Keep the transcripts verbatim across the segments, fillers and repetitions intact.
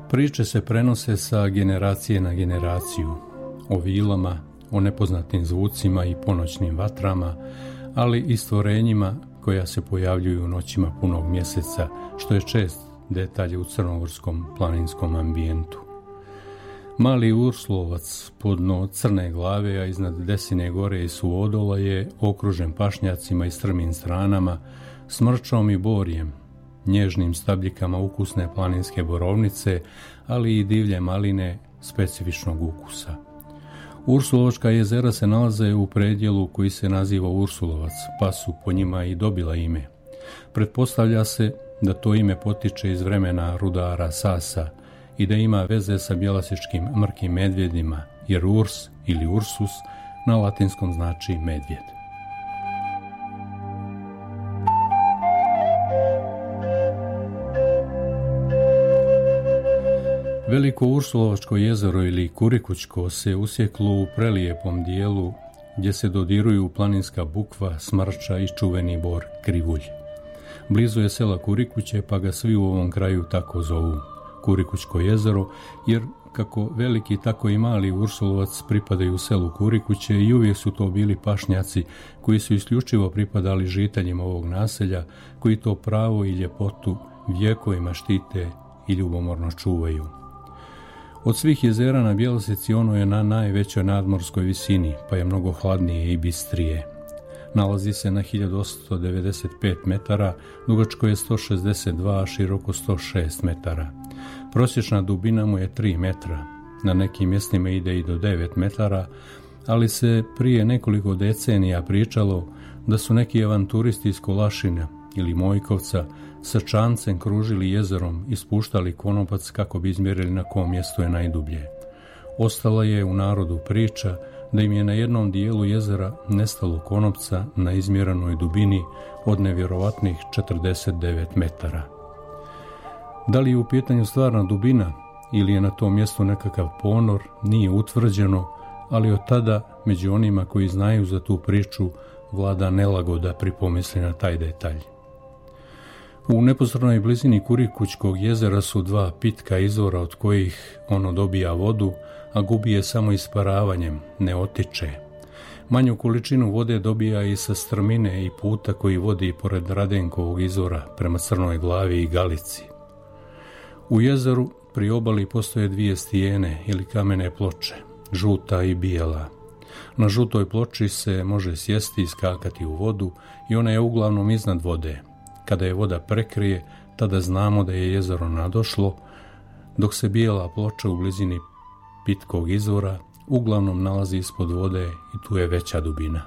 Priče se prenose sa generacije na generaciju, o vilama, o nepoznatim zvucima i ponoćnim vatrama, ali i stvorenjima koja se pojavljuju u noćima punog mjeseca, što je čest detalj u crnogorskom planinskom ambijentu. Mali Ursulovac pod dno Crne glave, a iznad Desine gore i Suodola je okružen pašnjacima i strmim stranama, smrčom i borjem, nježnim stabljikama ukusne planinske borovnice, ali i divlje maline specifičnog ukusa. Ursulovačka jezera se nalaze u predjelu koji se naziva Ursulovac, pa su po njima i dobila ime. Pretpostavlja se da to ime potiče iz vremena rudara Sasa i da ima veze sa bjelasičkim mrkim medvjedima, jer Urs ili Ursus na latinskom znači medvjed. Veliko Ursulovačko jezero ili Kurikućko se usjeklo u prelijepom dijelu gdje se dodiruju planinska bukva, smrča i čuveni bor krivulj. Blizu je sela Kurikuće, pa ga svi u ovom kraju tako zovu Kurikućko jezero, jer kako veliki tako i mali Ursulovac pripadaju selu Kurikuće i uvijek su to bili pašnjaci koji su isključivo pripadali žiteljima ovog naselja, koji to pravo i ljepotu vjekovima štite i ljubomorno čuvaju. Od svih jezera na Bjelosici ono je na najvećoj nadmorskoj visini, pa je mnogo hladnije i bistrije. Nalazi se na hiljadu osamsto devedeset pet metara, dugačko je sto šezdeset dva, a široko sto šest metara. Prosječna dubina mu je tri metra, na nekim mjestima ide i do devet metara, ali se prije nekoliko decenija pričalo da su neki avanturisti iz Kolašina ili Mojkovca sa čamcem kružili jezerom i spuštali konopac kako bi izmjerili na kom mjestu je najdublje. Ostala je u narodu priča da im je na jednom dijelu jezera nestalo konopca na izmjerenoj dubini od nevjerovatnih četrdeset devet metara. Da li je u pitanju stvarna dubina ili je na tom mjestu nekakav ponor, nije utvrđeno, ali od tada među onima koji znaju za tu priču vlada nelagoda pri pomisli na taj detalj. U neposrednoj blizini Kurikućkog jezera su dva pitka izvora od kojih ono dobija vodu, a gubi je samo isparavanjem, ne otiče. Manju količinu vode dobija i sa strmine i puta koji vodi pored Radenkovog izvora prema Crnoj glavi i Galici. U jezeru pri obali postoje dvije stijene ili kamene ploče, žuta i bijela. Na žutoj ploči se može sjesti i skakati u vodu i ona je uglavnom iznad vode. Kada je voda prekrije, tada znamo da je jezero nadošlo, dok se bijela ploča u blizini pitkog izvora uglavnom nalazi ispod vode i tu je veća dubina.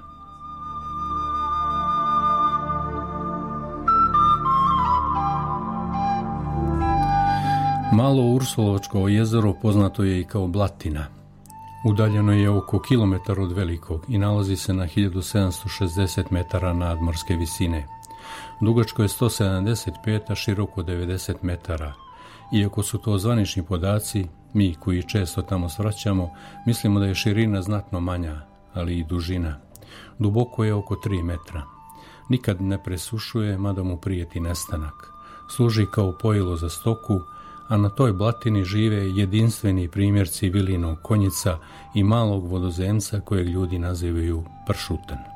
Malo Ursulovačko jezero poznato je i kao Blatina. Udaljeno je oko kilometar od Velikog i nalazi se na hiljadu sedamsto šezdeset metara nadmorske visine. Dugačko je sto sedamdeset pet, a široko devedeset metara. Iako su to zvanični podaci, mi koji često tamo svraćamo, mislimo da je širina znatno manja, ali i dužina. Duboko je oko tri metra. Nikad ne presušuje, mada mu prijeti nestanak. Služi kao pojilo za stoku, a na toj Blatini žive jedinstveni primjerci vilinog konjica i malog vodozemca kojeg ljudi nazivaju pršutan.